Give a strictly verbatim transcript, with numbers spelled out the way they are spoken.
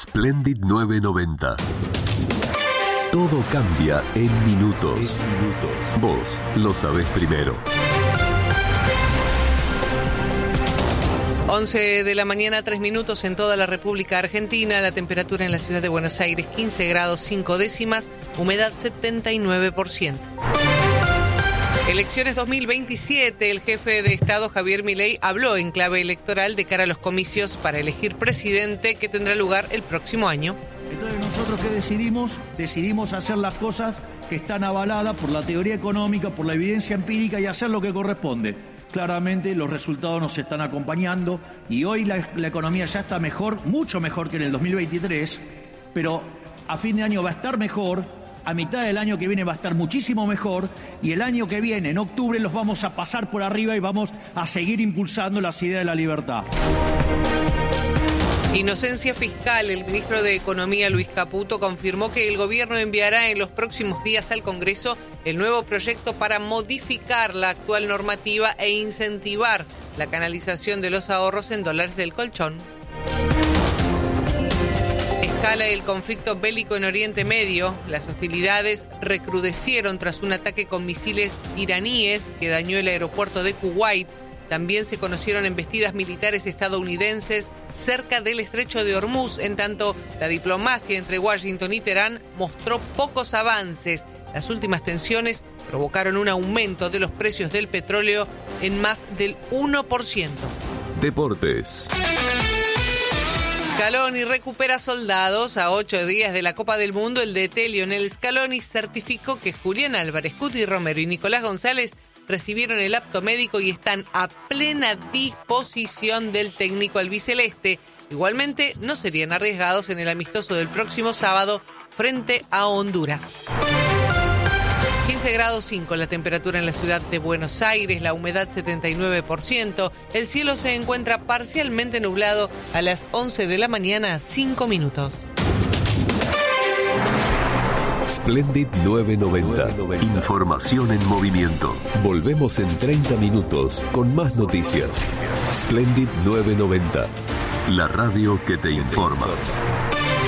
Splendid nueve noventa. Todo cambia en minutos. En minutos. Vos lo sabés primero. once de la mañana, tres minutos en toda la República Argentina. La temperatura en la ciudad de Buenos Aires, quince grados cinco décimas, humedad setenta y nueve por ciento. Elecciones dos mil veintisiete, el jefe de Estado Javier Milei habló en clave electoral de cara a los comicios para elegir presidente que tendrá lugar el próximo año. Entonces, ¿nosotros qué decidimos? Decidimos hacer las cosas que están avaladas por la teoría económica, por la evidencia empírica y hacer lo que corresponde. Claramente los resultados nos están acompañando y hoy la, la economía ya está mejor, mucho mejor que en el dos mil veintitrés, pero a fin de año va a estar mejor, a mitad del año que viene va a estar muchísimo mejor y el año que viene, en octubre, los vamos a pasar por arriba y vamos a seguir impulsando las ideas de la libertad. Inocencia fiscal. El ministro de Economía, Luis Caputo, confirmó que el gobierno enviará en los próximos días al Congreso el nuevo proyecto para modificar la actual normativa e incentivar la canalización de los ahorros en dólares del colchón. Escala el conflicto bélico en Oriente Medio. Las hostilidades recrudecieron tras un ataque con misiles iraníes que dañó el aeropuerto de Kuwait. También se conocieron embestidas militares estadounidenses cerca del estrecho de Hormuz, en tanto la diplomacia entre Washington y Teherán mostró pocos avances. Las últimas tensiones provocaron un aumento de los precios del petróleo en más del uno por ciento. Deportes. Scaloni recupera soldados. A ocho días de la Copa del Mundo, el D T Lionel Scaloni certificó que Julián Álvarez, Cuti Romero y Nicolás González recibieron el apto médico y están a plena disposición del técnico albiceleste. Igualmente, no serían arriesgados en el amistoso del próximo sábado frente a Honduras. quince grados cinco la temperatura en la ciudad de Buenos Aires, la humedad setenta y nueve por ciento. El cielo se encuentra parcialmente nublado a las once de la mañana, cinco minutos. Splendid nueve noventa. Información en movimiento. Volvemos en treinta minutos con más noticias. Splendid nueve noventa. La radio que te informa.